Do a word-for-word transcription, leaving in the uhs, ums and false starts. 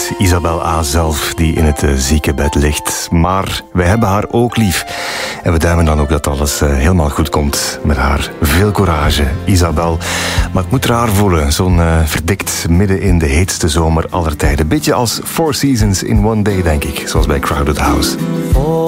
is Isabel A. zelf die in het uh, ziekenbed ligt. Maar wij hebben haar ook lief. En we duimen dan ook dat alles uh, helemaal goed komt met haar. Veel courage, Isabel. Maar het moet raar voelen, zo'n uh, verdikt midden in de heetste zomer aller tijden. Beetje als Four Seasons in One Day, denk ik. Zoals bij Crowded House.